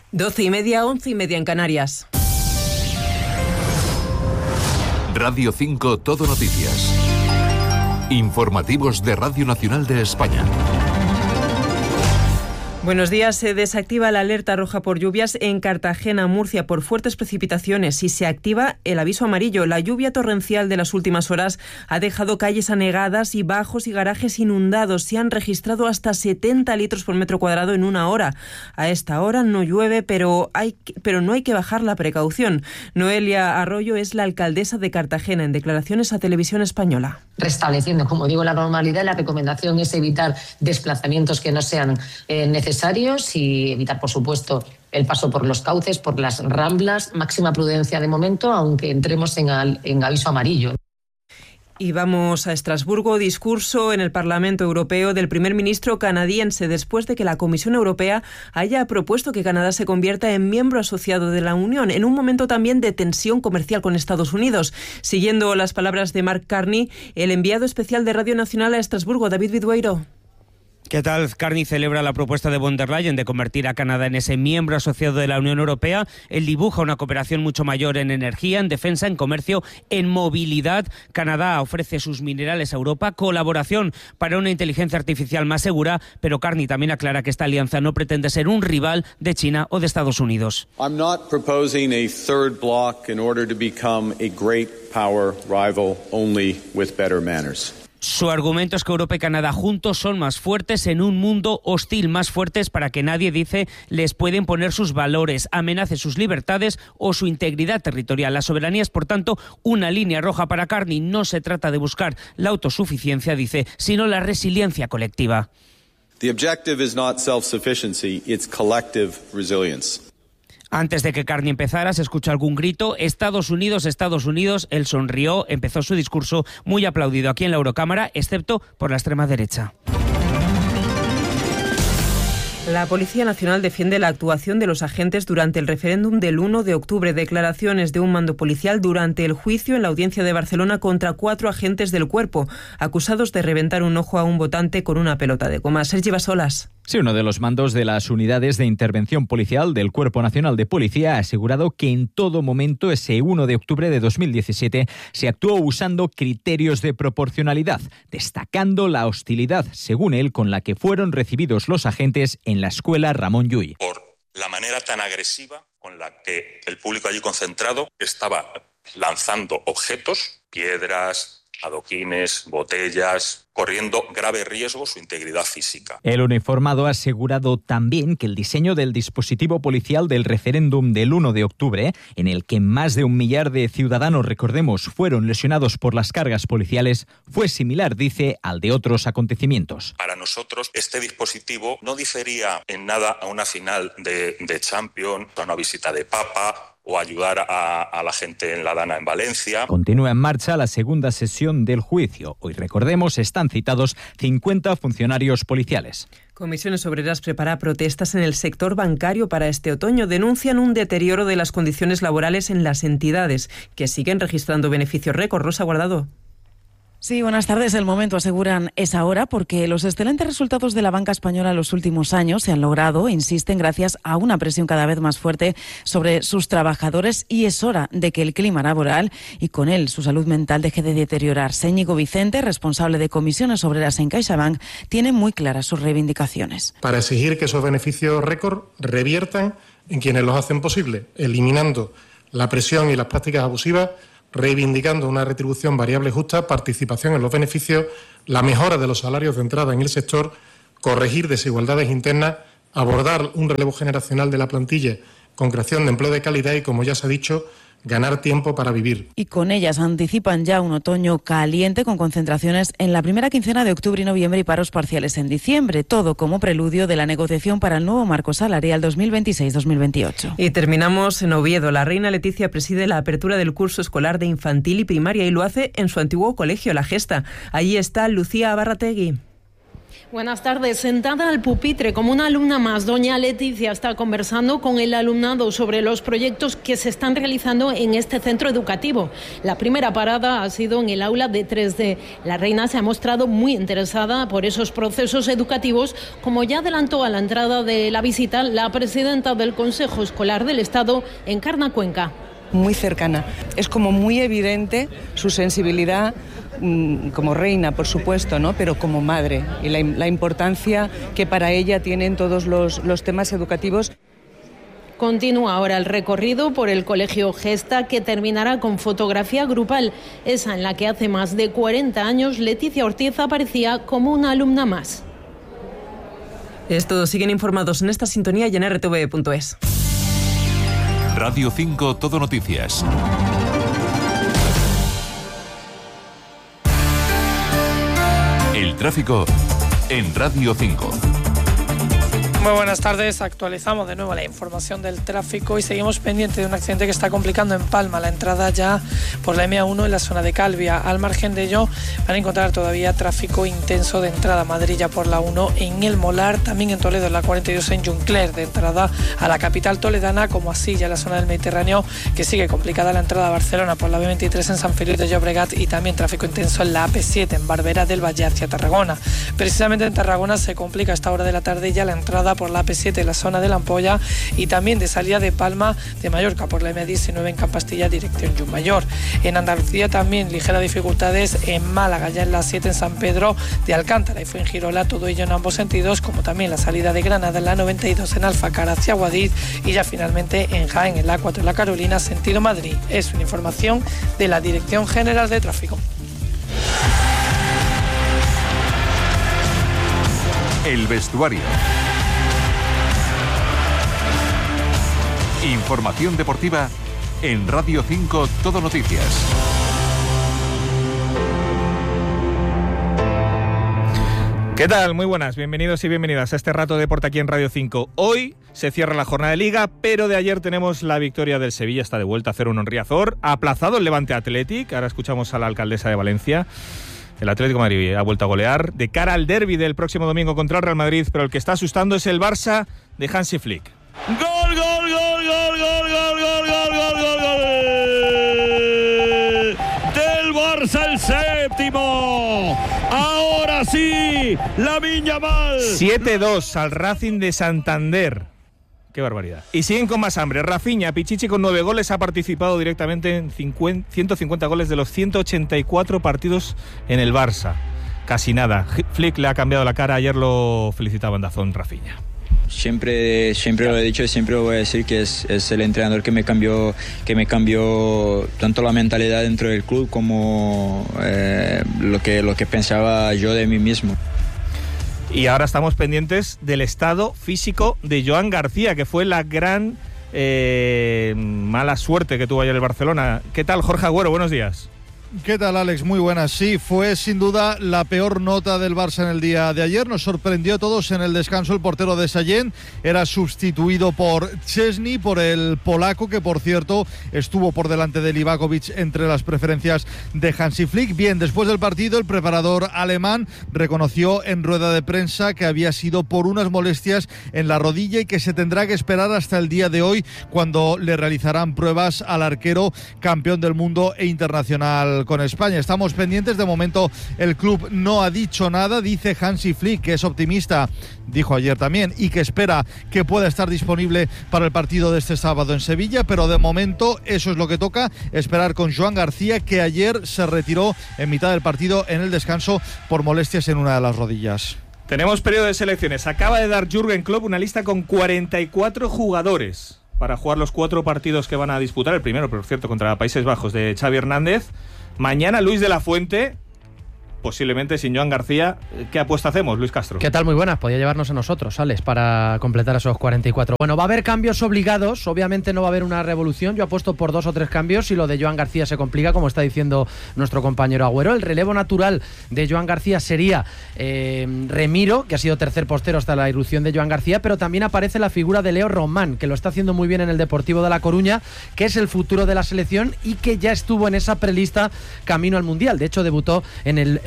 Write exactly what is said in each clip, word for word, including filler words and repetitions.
Doce y media, once y media en Canarias. Radio cinco Todo Noticias. Informativos de Radio Nacional de España. Buenos días. Se desactiva la alerta roja por lluvias en Cartagena, Murcia, por fuertes precipitaciones y se activa el aviso amarillo. La lluvia torrencial de las últimas horas ha dejado calles anegadas y bajos y garajes inundados. Se han registrado hasta setenta litros por metro cuadrado en una hora. A esta hora no llueve, pero, hay, pero no hay que bajar la precaución. Noelia Arroyo es la alcaldesa de Cartagena en declaraciones a Televisión Española. Restableciendo, como digo, la normalidad, la recomendación es evitar desplazamientos que no sean eh, necesarios y evitar, por supuesto, el paso por los cauces, por las ramblas. Máxima prudencia de momento, aunque entremos en, al, en aviso amarillo. Y vamos a Estrasburgo. Discurso en el Parlamento Europeo del primer ministro canadiense después de que la Comisión Europea haya propuesto que Canadá se convierta en miembro asociado de la Unión, en un momento también de tensión comercial con Estados Unidos. Siguiendo las palabras de Mark Carney, el enviado especial de Radio Nacional a Estrasburgo, David Vidueiro. ¿Qué tal? Carney celebra la propuesta de von der Leyen de convertir a Canadá en ese miembro asociado de la Unión Europea. Él dibuja una cooperación mucho mayor en energía, en defensa, en comercio, en movilidad. Canadá ofrece sus minerales a Europa, colaboración para una inteligencia artificial más segura, pero Carney también aclara que esta alianza no pretende ser un rival de China o de Estados Unidos. I'm not proposing a third bloc in order to become a great power rival only with better manners. Su argumento es que Europa y Canadá juntos son más fuertes en un mundo hostil, más fuertes para que nadie, dice, les puede imponer sus valores, amenace sus libertades o su integridad territorial. La soberanía es, por tanto, una línea roja para Carney. No se trata de buscar la autosuficiencia, dice, sino la resiliencia colectiva. The objective is not self-sufficiency, it's collective resilience. Antes de que Carney empezara, se escuchó algún grito. Estados Unidos, Estados Unidos. Él sonrió, empezó su discurso muy aplaudido aquí en la Eurocámara, excepto por la extrema derecha. La Policía Nacional defiende la actuación de los agentes durante el referéndum del uno de octubre. Declaraciones de un mando policial durante el juicio en la Audiencia de Barcelona contra cuatro agentes del cuerpo, acusados de reventar un ojo a un votante con una pelota de goma. Sergi Basolas. Sí, uno de los mandos de las unidades de intervención policial del Cuerpo Nacional de Policía ha asegurado que en todo momento ese uno de octubre de dos mil diecisiete se actuó usando criterios de proporcionalidad, destacando la hostilidad, según él, con la que fueron recibidos los agentes en la escuela Ramón Llull. Por la manera tan agresiva con la que el público allí concentrado estaba lanzando objetos, piedras, adoquines, botellas, corriendo grave riesgo su integridad física. El uniformado ha asegurado también que el diseño del dispositivo policial del referéndum del uno de octubre, en el que más de un millar de ciudadanos, recordemos, fueron lesionados por las cargas policiales, fue similar, dice, al de otros acontecimientos. Para nosotros, este dispositivo no difería en nada a una final de, de Champions, a una visita de Papa o ayudar a, a la gente en la Dana en Valencia. Continúa en marcha la segunda sesión del juicio. Hoy, recordemos, están citados cincuenta funcionarios policiales. Comisiones Obreras prepara protestas en el sector bancario para este otoño. Denuncian un deterioro de las condiciones laborales en las entidades, que siguen registrando beneficios récord. Rosa Guardado. Sí, buenas tardes. El momento, aseguran, es ahora porque los excelentes resultados de la banca española en los últimos años se han logrado, insisten, gracias a una presión cada vez más fuerte sobre sus trabajadores y es hora de que el clima laboral y con él su salud mental deje de deteriorarse. Íñigo Vicente, responsable de Comisiones Obreras en CaixaBank, tiene muy claras sus reivindicaciones. Para exigir que esos beneficios récord reviertan en quienes los hacen posible, eliminando la presión y las prácticas abusivas, reivindicando una retribución variable justa, participación en los beneficios, la mejora de los salarios de entrada en el sector, corregir desigualdades internas, abordar un relevo generacional de la plantilla con creación de empleo de calidad y, como ya se ha dicho, ganar tiempo para vivir. Y con ellas anticipan ya un otoño caliente con concentraciones en la primera quincena de octubre y noviembre y paros parciales en diciembre, todo como preludio de la negociación para el nuevo marco salarial dos mil veintiséis dos mil veintiocho. Y terminamos en Oviedo. La reina Leticia preside la apertura del curso escolar de infantil y primaria y lo hace en su antiguo colegio, La Gesta. Allí está Lucía Abarrategui. Buenas tardes. Sentada al pupitre como una alumna más, doña Leticia está conversando con el alumnado sobre los proyectos que se están realizando en este centro educativo. La primera parada ha sido en el aula de tres D. La reina se ha mostrado muy interesada por esos procesos educativos, como ya adelantó a la entrada de la visita la presidenta del Consejo Escolar del Estado, Encarna Cuenca. Muy cercana. Es como muy evidente su sensibilidad como reina, por supuesto, ¿no? Pero como madre, y la, la importancia que para ella tienen todos los, los temas educativos. Continúa ahora el recorrido por el Colegio Gesta, que terminará con fotografía grupal, esa en la que hace más de cuarenta años Leticia Ortiz aparecía como una alumna más. Es todo. Siguen informados en esta sintonía y en r t v punto es. Radio cinco Todo Noticias. El tráfico en Radio cinco. Muy buenas tardes, actualizamos de nuevo la información del tráfico y seguimos pendiente de un accidente que está complicando en Palma la entrada ya por la eme a uno en la zona de Calvia. Al margen de ello van a encontrar todavía tráfico intenso de entrada a Madrid ya por la uno en El Molar, también en Toledo en la cuarenta y dos en Juncler, de entrada a la capital toledana, como así ya en la zona del Mediterráneo, que sigue complicada la entrada a Barcelona por la be veintitrés en San Feliu de Llobregat, y también tráfico intenso en la a pe siete en Barberá del Valle hacia Tarragona. Precisamente en Tarragona se complica a esta hora de la tarde ya la entrada por la a pe siete en la zona de la Ampolla, y también de salida de Palma de Mallorca por la eme diecinueve en Campastilla dirección Llumayor. En Andalucía también ligeras dificultades en Málaga, ya en la siete en San Pedro de Alcántara y Fuengirola, todo ello en ambos sentidos, como también la salida de Granada en la noventa y dos en Alfacar hacia Guadix, y ya finalmente en Jaén en la a cuatro en la Carolina sentido Madrid. Es una información de la Dirección General de Tráfico. El vestuario. Información deportiva en Radio cinco Todo Noticias. ¿Qué tal? Muy buenas, bienvenidos y bienvenidas a este rato de deporte aquí en Radio cinco. Hoy se cierra la jornada de Liga, pero de ayer tenemos la victoria del Sevilla, está de vuelta a cero uno en Riazor, ha aplazado el Levante Athletic, ahora escuchamos a la alcaldesa de Valencia. El Atlético de Madrid ha vuelto a golear de cara al derbi del próximo domingo contra el Real Madrid, pero el que está asustando es el Barça de Hansi Flick. ¡Gol, gol, gol, gol, gol, gol, gol, gol, gol, gol, gol! ¡Del Barça el séptimo! ¡Ahora sí! ¡Lamine Yamal! siete dos al Racing de Santander. ¡Qué barbaridad! Y siguen con más hambre. Rafinha, Pichichi con nueve goles, ha participado directamente en ciento cincuenta goles de los ciento ochenta y cuatro partidos en el Barça. Casi nada. Flick le ha cambiado la cara, ayer lo felicitaba en Dazón Rafinha. Siempre, siempre lo he dicho y siempre lo voy a decir, que es, es el entrenador que me cambió, que me cambió tanto la mentalidad dentro del club como eh, lo que, lo que pensaba yo de mí mismo. Y ahora estamos pendientes del estado físico de Joan García, que fue la gran eh, mala suerte que tuvo ayer el Barcelona. ¿Qué tal, Jorge Agüero? Buenos días. ¿Qué tal, Alex? Muy buenas. Sí, fue sin duda la peor nota del Barça en el día de ayer. Nos sorprendió a todos en el descanso. El portero de Sallent era sustituido por Chesney, por el polaco, que por cierto estuvo por delante de Livakovic entre las preferencias de Hansi Flick. Bien, después del partido, el preparador alemán reconoció en rueda de prensa que había sido por unas molestias en la rodilla y que se tendrá que esperar hasta el día de hoy, cuando le realizarán pruebas al arquero campeón del mundo e internacional con España. Estamos pendientes. De momento el club no ha dicho nada. Dice Hansi Flick que es optimista, dijo ayer también, y que espera que pueda estar disponible para el partido de este sábado en Sevilla, pero de momento eso es lo que toca, esperar con Joan García, que ayer se retiró en mitad del partido en el descanso por molestias en una de las rodillas. Tenemos periodo de selecciones. Acaba de dar Jürgen Klopp una lista con cuarenta y cuatro jugadores para jugar los cuatro partidos que van a disputar. El primero, por cierto, contra Países Bajos, de Xavi Hernández. Mañana Luis de la Fuente, posiblemente sin Joan García. ¿Qué apuesta hacemos, Luis Castro? ¿Qué tal? Muy buenas. Podía llevarnos a nosotros, Alex, para completar esos cuarenta y cuatro. Bueno, va a haber cambios obligados. Obviamente no va a haber una revolución. Yo apuesto por dos o tres cambios y lo de Joan García se complica, como está diciendo nuestro compañero Agüero. El relevo natural de Joan García sería eh, Remiro, que ha sido tercer portero hasta la irrupción de Joan García, pero también aparece la figura de Leo Román, que lo está haciendo muy bien en el Deportivo de La Coruña, que es el futuro de la selección y que ya estuvo en esa prelista camino al Mundial. De hecho, debutó en el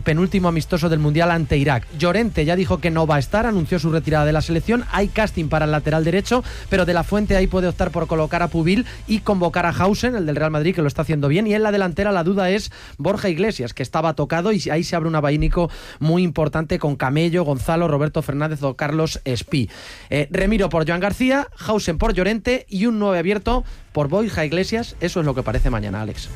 penúltimo amistoso del Mundial ante Irak. Llorente ya dijo que no va a estar, anunció su retirada de la selección. Hay casting para el lateral derecho, pero De la Fuente ahí puede optar por colocar a Pubil y convocar a Hausen, el del Real Madrid, que lo está haciendo bien. Y en la delantera la duda es Borja Iglesias, que estaba tocado, y ahí se abre un abanico muy importante con Camello, Gonzalo, Roberto Fernández o Carlos Espí. Eh, Remiro por Joan García, Hausen por Llorente y un nueve abierto por Borja Iglesias. Eso es lo que parece mañana, Alex.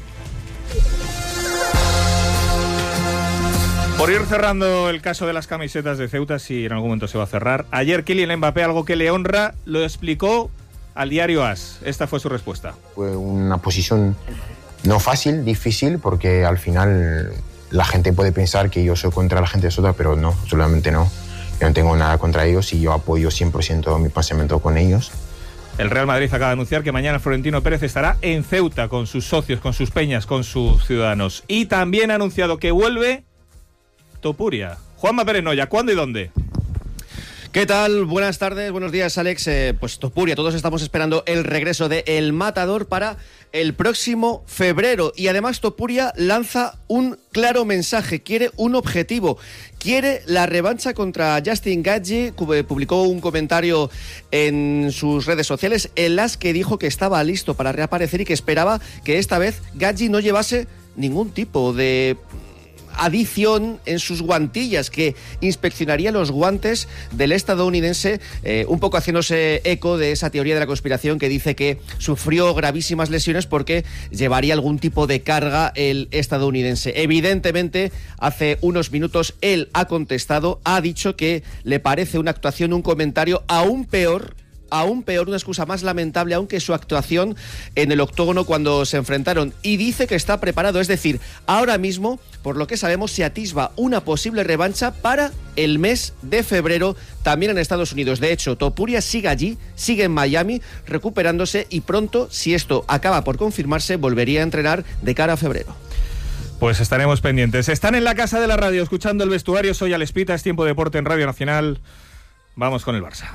Por ir cerrando el caso de las camisetas de Ceuta, si en algún momento se va a cerrar. Ayer Kylian Mbappé, algo que le honra, lo explicó al diario AS. Esta fue su respuesta. Fue una posición no fácil, difícil, porque al final la gente puede pensar que yo soy contra la gente de Ceuta, pero no, absolutamente no. Yo no tengo nada contra ellos y yo apoyo cien por ciento mi pensamiento con ellos. El Real Madrid acaba de anunciar que mañana Florentino Pérez estará en Ceuta con sus socios, con sus peñas, con sus ciudadanos. Y también ha anunciado que vuelve Topuria. Juanma Pérez Noya, ¿cuándo y dónde? ¿Qué tal? Buenas tardes, buenos días, Alex. Eh, pues Topuria, todos estamos esperando el regreso de El Matador para el próximo febrero. Y además Topuria lanza un claro mensaje, quiere un objetivo, quiere la revancha contra Justin Gaethje. Publicó un comentario en sus redes sociales en las que dijo que estaba listo para reaparecer y que esperaba que esta vez Gaethje no llevase ningún tipo de adición en sus guantillas, que inspeccionaría los guantes del estadounidense, eh, un poco haciéndose eco de esa teoría de la conspiración que dice que sufrió gravísimas lesiones porque llevaría algún tipo de carga el estadounidense. Evidentemente, hace unos minutos él ha contestado, ha dicho que le parece una actuación, un comentario aún peor aún peor, una excusa más lamentable aún que su actuación en el octógono cuando se enfrentaron, y dice que está preparado, es decir, ahora mismo, por lo que sabemos, se atisba una posible revancha para el mes de febrero, también en Estados Unidos. De hecho, Topuria sigue allí, sigue en Miami, recuperándose, y pronto, si esto acaba por confirmarse, volvería a entrenar de cara a febrero. Pues estaremos pendientes. Están en la casa de la radio escuchando el vestuario. Soy Alex Pita, es Tiempo de Deporte en Radio Nacional. Vamos con el Barça.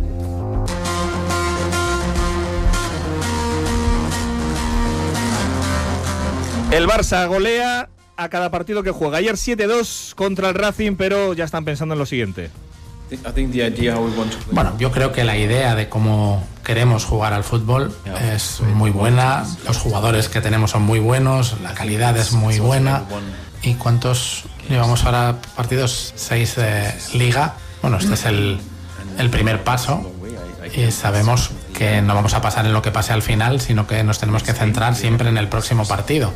El Barça golea a cada partido que juega. Ayer siete dos contra el Racing, pero ya están pensando en lo siguiente. Bueno, yo creo que la idea de cómo queremos jugar al fútbol es muy buena. Los jugadores que tenemos son muy buenos, la calidad es muy buena. ¿Y cuántos llevamos ahora partidos? Seis de Liga. Bueno, este es el, el primer paso. Y sabemos que no vamos a pasar en lo que pase al final, sino que nos tenemos que centrar siempre en el próximo partido.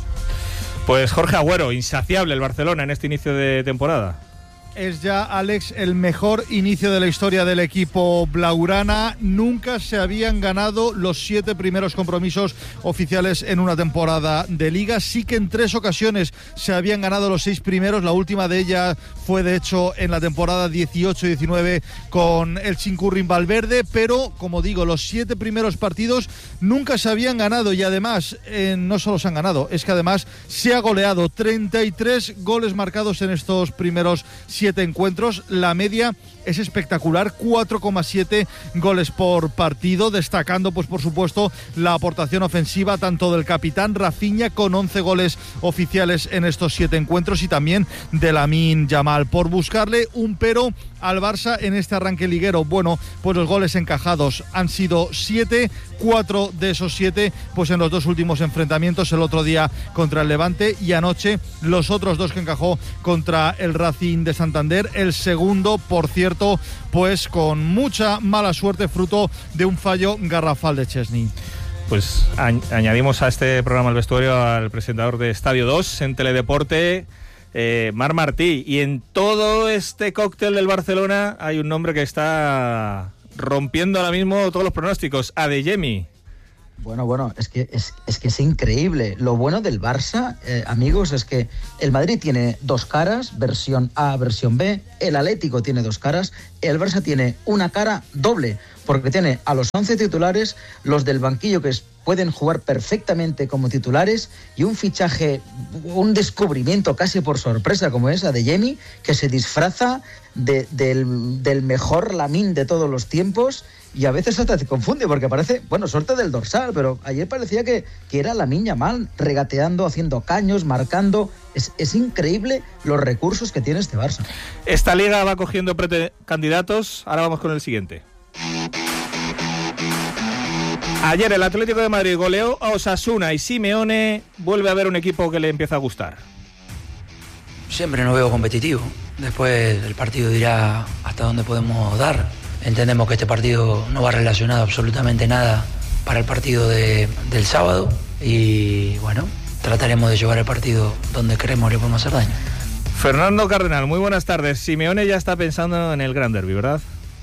Pues Jorge Agüero, insaciable el Barcelona en este inicio de temporada. Es ya, Alex, el mejor inicio de la historia del equipo blaugrana. Nunca se habían ganado los siete primeros compromisos oficiales en una temporada de Liga. Sí que en tres ocasiones se habían ganado los seis primeros. La última de ellas fue, de hecho, en la temporada dieciocho diecinueve con el Chinchurrin Valverde. Pero, como digo, los siete primeros partidos nunca se habían ganado. Y además, eh, no solo se han ganado, es que además se ha goleado. treinta y tres goles marcados en estos primeros siete encuentros. La media es espectacular, cuatro coma siete goles por partido, destacando pues por supuesto la aportación ofensiva tanto del capitán Rafinha, con once goles oficiales en estos siete encuentros, y también de Lamine Yamal. Por buscarle un pero al Barça en este arranque liguero, bueno, pues los goles encajados han sido siete, cuatro de esos siete pues en los dos últimos enfrentamientos, el otro día contra el Levante y anoche los otros dos que encajó contra el Racing de Santander. El segundo, por cierto, pues con mucha mala suerte, fruto de un fallo garrafal de Chesney. Pues añadimos a este programa El Vestuario al presentador de Estadio dos en Teledeporte, eh, Marc Martí, y en todo este cóctel del Barcelona hay un nombre que está rompiendo ahora mismo todos los pronósticos: Adeyemi. Bueno, bueno, es que es, es que es increíble. Lo bueno del Barça, eh, amigos, es que el Madrid tiene dos caras, versión A, versión B, el Atlético tiene dos caras, el Barça tiene una cara doble, porque tiene a los once titulares, los del banquillo, que es pueden jugar perfectamente como titulares, y un fichaje, un descubrimiento casi por sorpresa como esa de Yemi, que se disfraza de, del, del mejor Lamine de todos los tiempos, y a veces hasta te confunde porque parece, bueno, suerte del dorsal, pero ayer parecía que, que era Lamine Yamal regateando, haciendo caños, marcando. Es, es increíble los recursos que tiene este Barça. Esta liga va cogiendo precandidatos. Ahora vamos con el siguiente. Ayer el Atlético de Madrid goleó a Osasuna y Simeone vuelve a ver un equipo que le empieza a gustar. Siempre nos veo competitivo. Después el partido dirá hasta dónde podemos dar. Entendemos que este partido no va relacionado absolutamente nada para el partido de, del sábado. Y bueno, trataremos de llevar el partido donde creemos le podemos hacer daño. Fernando Cardenal, muy buenas tardes. Simeone ya está pensando en el Gran Derby, ¿verdad?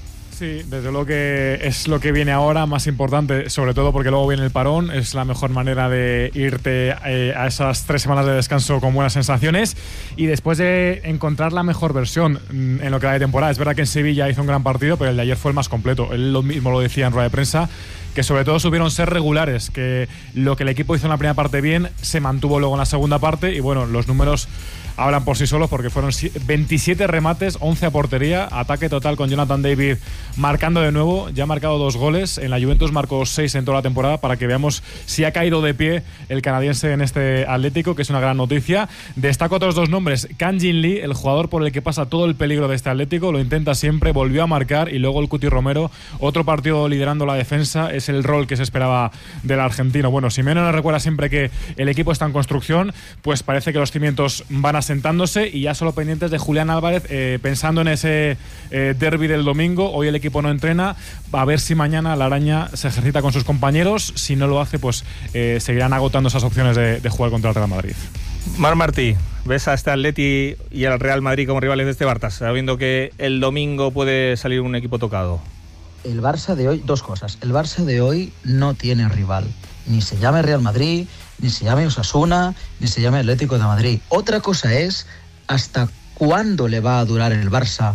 Sí, desde luego que es lo que viene ahora más importante, sobre todo porque luego viene el parón. Es la mejor manera de irte eh, a esas tres semanas de descanso con buenas sensaciones y después de encontrar la mejor versión en lo que va de temporada. Es verdad que en Sevilla hizo un gran partido, pero el de ayer fue el más completo. Él lo mismo lo decía en rueda de prensa, que sobre todo supieron ser regulares, que lo que el equipo hizo en la primera parte bien se mantuvo luego en la segunda parte, y bueno, los números hablan por sí solos porque fueron veintisiete remates, once a portería, ataque total con Jonathan David marcando de nuevo, ya ha marcado dos goles, en la Juventus marcó seis en toda la temporada, para que veamos si ha caído de pie el canadiense en este Atlético, que es una gran noticia. Destaco otros dos nombres, Kang Jin Lee, el jugador por el que pasa todo el peligro de este Atlético, lo intenta siempre, volvió a marcar, y luego el Cuti Romero, otro partido liderando la defensa, es el rol que se esperaba del argentino. Bueno, Simeone nos recuerda siempre que el equipo está en construcción, pues parece que los cimientos van a sentándose y ya solo pendientes de Julián Álvarez, eh, pensando en ese eh, derbi del domingo. Hoy el equipo no entrena, a ver si mañana la araña se ejercita con sus compañeros. Si no lo hace, pues eh, seguirán agotando esas opciones de, de jugar contra el Real Madrid. Mar Martí, ¿ves a este Atleti y al Real Madrid como rivales de este Barça, sabiendo que el domingo puede salir un equipo tocado? El Barça de hoy, dos cosas. El Barça de hoy no tiene rival. Ni se llame Real Madrid, ni se llame Osasuna, ni se llame Atlético de Madrid. Otra cosa es hasta cuándo le va a durar el Barça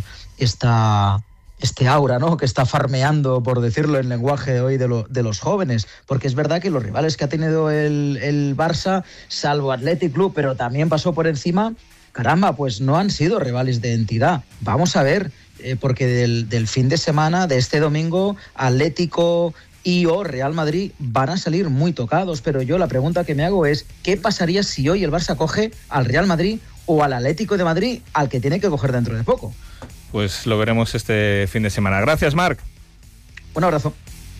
esta, este aura, ¿no?, que está farmeando, por decirlo en lenguaje de hoy, de, lo, de los jóvenes. Porque es verdad que los rivales que ha tenido el, el Barça, salvo Athletic Club, pero también pasó por encima, caramba, pues no han sido rivales de entidad. Vamos a ver, eh, porque del, del fin de semana, de este domingo, Atlético y o Real Madrid van a salir muy tocados, pero yo la pregunta que me hago es, ¿qué pasaría si hoy el Barça coge al Real Madrid o al Atlético de Madrid, al que tiene que coger dentro de poco? Pues lo veremos este fin de semana. Gracias, Marc. Un abrazo.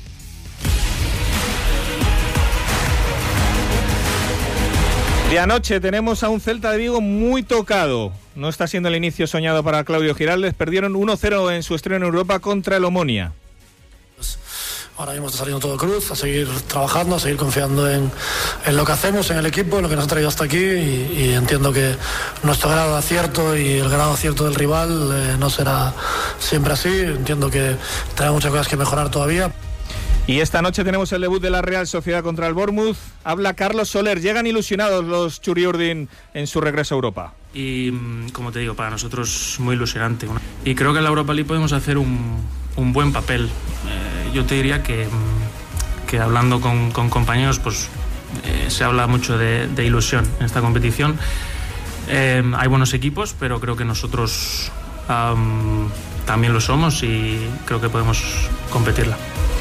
De anoche tenemos a un Celta de Vigo muy tocado. No está siendo el inicio soñado para Claudio Giraldes. Perdieron uno cero en su estreno en Europa contra el Omonia. Ahora mismo está saliendo todo cruz, a seguir trabajando, a seguir confiando en, en lo que hacemos, en el equipo, en lo que nos ha traído hasta aquí, y, y entiendo que nuestro grado de acierto y el grado de acierto del rival eh, no será siempre así. Entiendo que tenemos muchas cosas que mejorar todavía. Y esta noche tenemos el debut de la Real Sociedad contra el Bournemouth. Habla Carlos Soler. Llegan ilusionados los Churiurdin en su regreso a Europa. Y como te digo, para nosotros muy ilusionante. Y creo que en la Europa League podemos hacer un, un buen papel. Eh, yo te diría que, que hablando con, con compañeros, pues eh, se habla mucho de, de ilusión en esta competición. Eh, hay buenos equipos, pero creo que nosotros um, también lo somos y creo que podemos competirla.